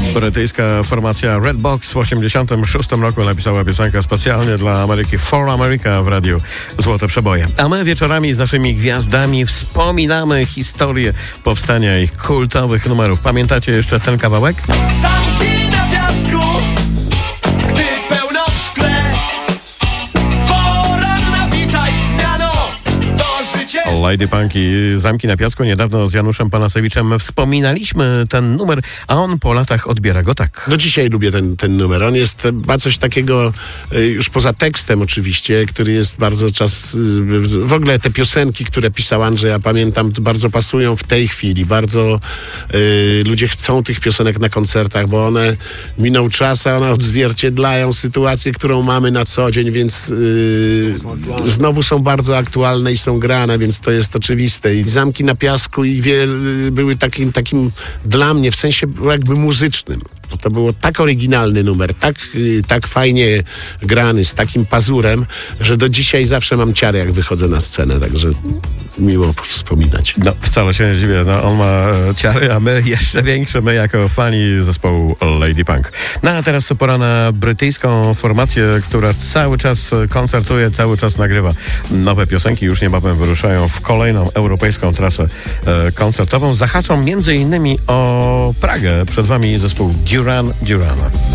Brytyjska formacja Redbox w 1986 roku napisała piosenkę specjalnie dla Ameryki For America w radiu Złote Przeboje. A my wieczorami z naszymi gwiazdami wspominamy historię powstania ich kultowych numerów. Pamiętacie jeszcze ten kawałek? Zamki na piasku, gdy pełno w szkle. Poranna witaj zmiano, to życie. Lady Punk i Zamki na piasku. Niedawno z Januszem Panasewiczem wspominaliśmy ten numer, a on po latach odbiera go tak. Do dzisiaj lubię ten numer. On ma coś takiego, już poza tekstem oczywiście, który jest bardzo w ogóle te piosenki, które pisał Andrzej, ja pamiętam, bardzo pasują w tej chwili. Bardzo ludzie chcą tych piosenek na koncertach, bo one minął czas, a one odzwierciedlają sytuację, którą mamy na co dzień, więc znowu są bardzo aktualne i są grane, więc to jest oczywiste. I Zamki na piasku były takim dla mnie, w sensie jakby muzycznym. To było tak oryginalny numer, tak fajnie grany, z takim pazurem, że do dzisiaj zawsze mam ciary, jak wychodzę na scenę, także miło wspominać. No, wcale się nie dziwię, on ma ciary, a my jeszcze większe, my jako fani zespołu Lady Punk. No a teraz pora na brytyjską formację, która cały czas koncertuje, cały czas nagrywa nowe piosenki, już niebawem wyruszają w kolejną europejską trasę koncertową. Zahaczą m.in. o Pragę. Przed wami zespół Duran Duran.